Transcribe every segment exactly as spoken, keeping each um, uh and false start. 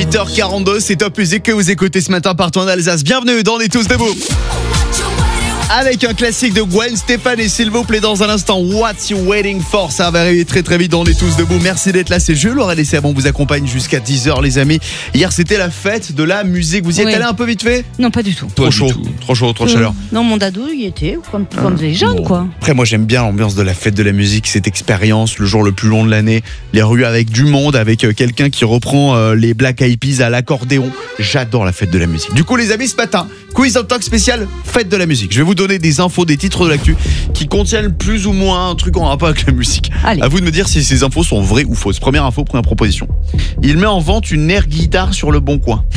huit heures quarante-deux, c'est Top Music que vous écoutez ce matin partout en Alsace. Bienvenue dans Les Tous Debout. Avec un classique de Gwen Stefani, s'il vous plaît, dans un instant. What's you waiting for? Ça va arriver très très vite dans Les Tous Debout. Merci d'être là, c'est Jules. Laurel et Seb, on vous accompagne jusqu'à dix heures, les amis. Hier, c'était la fête de la musique. Vous y êtes Oui. allé un peu vite fait? Non, pas du tout. Trop chaud, trop chaud, trop de chaleur. Non, mon dado, il était comme, comme des jeunes, Bon. quoi. Après, moi, j'aime bien l'ambiance de la fête de la musique, cette expérience, le jour le plus long de l'année, les rues avec du monde, avec euh, quelqu'un qui reprend euh, les Black Eyed Peas à l'accordéon. J'adore la fête de la musique. Du coup, les amis, ce matin, quiz of talk spécial fête de la musique. Je vais vous donner des infos, des titres de l'actu qui contiennent plus ou moins un truc en rapport avec la musique. Allez. À vous de me dire si ces infos sont vraies ou fausses. Première info, première proposition. Il met en vente une air guitare sur le Bon Coin.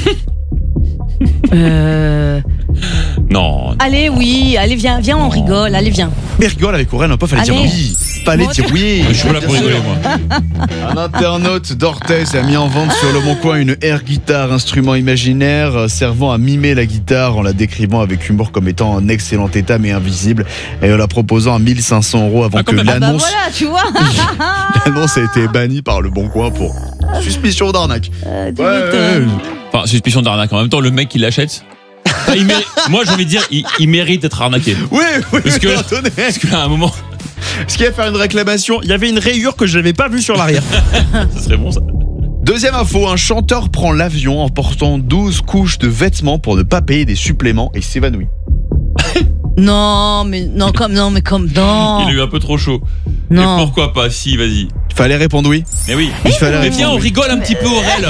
Euh... Non. Allez, oui, allez, viens, viens, on rigole, allez, viens. Mais rigole avec Aurèle, un peu, fallait Allez. dire oui. Fallait Bon, dire oui. Je suis là pour Bien sûr. rigoler, moi. Un internaute d'Orthez a mis en vente sur le Bon Coin une air guitare, instrument imaginaire euh, servant à mimer la guitare en la décrivant avec humour comme étant en excellent état mais invisible et en la proposant à mille cinq cents euros avant Ah, que quand même. Ah bah l'annonce voilà, tu vois. l'annonce a été bannie par le Bon Coin pour suspicion d'arnaque. Euh, tu Ouais, m'étonnes. Enfin, suspicion d'arnaque. En même temps, le mec qui l'achète. Enfin, il mérite- Moi, j'ai envie de dire, il, il mérite d'être arnaqué. Oui, oui, Parce que- mais attendez. Parce qu'à un moment, Ce qui va faire une réclamation, il y avait une rayure que je n'avais pas vue sur l'arrière. ça serait bon ça. Deuxième info, un chanteur prend l'avion en portant douze couches de vêtements pour ne pas payer des suppléments et s'évanouit. Non, mais non, comme, non, mais comme, non. Il a eu un peu trop chaud. Non. Et pourquoi pas? Si, vas-y. Il fallait répondre oui. Mais oui. Il fallait Mais répondre viens, on oui. rigole un petit peu, Aurel.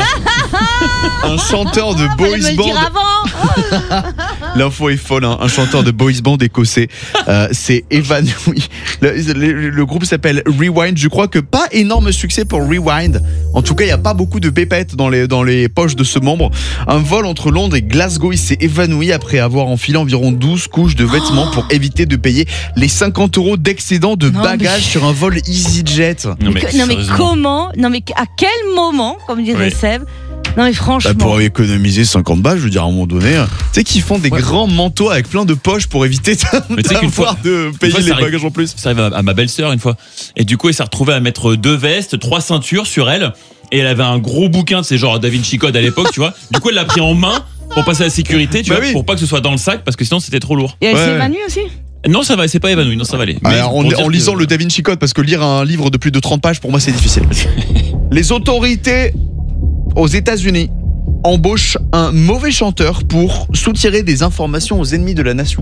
Un chanteur de Fallait me boys le band. dire avant. L'info est folle, hein. Un chanteur de boys band écossais euh, s'est évanoui. Le, le- le groupe s'appelle Rewind. Je crois que pas énorme succès pour Rewind. En tout cas, il n'y a pas beaucoup de pépettes dans les, dans les poches de ce membre. Un vol entre Londres et Glasgow, il s'est évanoui après avoir enfilé environ douze couches de vêtements pour éviter de payer les cinquante euros d'excédent de Non, bagages mais- sur un vol EasyJet. Non, Que- non, mais sérieusement. comment? Non, mais à quel moment, comme dirait Oui. Seb? Non, mais franchement. Bah, pour économiser cinquante balles, je veux dire, à un moment donné, hein. tu sais qu'ils font des Ouais. grands manteaux avec plein de poches pour éviter Mais tu sais qu'une fois- d'avoir de payer fois, ça les arrive- bagages en plus. Ça arrive à, à ma belle-sœur une fois. Et du coup, elle s'est retrouvée à mettre deux vestes, trois ceintures sur elle. Et elle avait un gros bouquin de ces genre Da Vinci Code à l'époque, tu vois. Du coup, elle l'a pris en main pour passer à la sécurité, tu Bah vois, oui. pour pas que ce soit dans le sac, parce que sinon c'était trop lourd. Et elle Ouais. s'est évanouie aussi? Non, ça va, c'est pas évanoui, non, ça va aller. Mais Alors, en, pour dire en que- lisant le Da Vinci Code, parce que lire un livre de plus de trente pages, pour moi, c'est difficile. Les autorités aux États-Unis embauchent un mauvais chanteur pour soutirer des informations aux ennemis de la nation.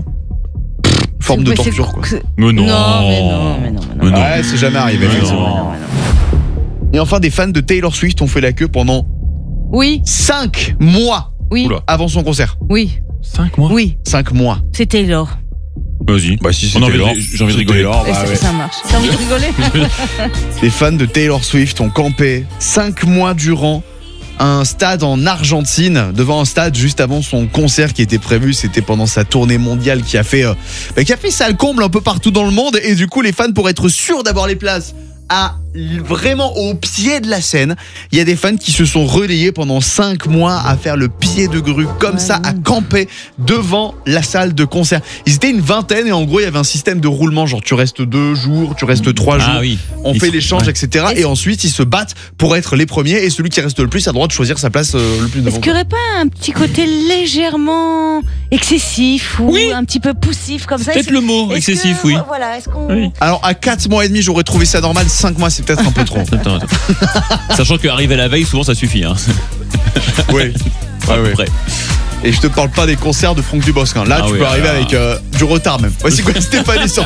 Forme de Mais c'est- torture, quoi. c'est- Mais non. Non, mais non, mais non, mais non. Mais non. Ouais, c'est jamais arrivé, Mais effectivement. non. Non, mais non. Et enfin, des fans de Taylor Swift ont fait la queue pendant Oui, cinq mois oui, Oula. avant son concert. oui, cinq mois. oui, cinq mois. c'est Taylor. Vas-y. Bah, si On a envie de- j'ai envie de rigoler. Taylor, Et bah, ça, ouais. ça marche. T'as envie de rigoler? Les fans de Taylor Swift ont campé cinq mois durant un stade en Argentine, devant un stade juste avant son concert qui était prévu. C'était pendant sa tournée mondiale qui a fait, euh, bah, qui a fait salle comble un peu partout dans le monde. Et du coup, les fans, pour être sûrs d'avoir les places à vraiment au pied de la scène, il y a des fans qui se sont relayés pendant cinq mois à faire le pied de grue comme Ouais, ça, à non. camper devant la salle de concert. Ils étaient une vingtaine et en gros il y avait un système de roulement, genre tu restes deux jours, tu restes trois jours, Ah oui. on Ils fait sont- l'échange, ouais. et cetera. Et ensuite ils se battent pour être les premiers et celui qui reste le plus a le droit de choisir sa place euh, le plus devant. Est-ce qu'il n'y aurait pas un petit côté légèrement excessif ou Oui. un petit peu poussif comme ça? Peut-être le mot Est-ce excessif, que- oui. Voilà, est-ce qu'on. Oui. Alors à quatre mois et demi j'aurais trouvé ça normal, cinq mois c'est peut-être un peu trop. Attends, attends. Sachant qu'arriver la veille, souvent ça suffit. Hein. Oui. À peu ouais. près. Et je te parle pas des concerts de Franck Dubosc. hein. Là Ah tu oui, peux arriver alors. avec euh, du retard même. Voici quoi Stéphanie sur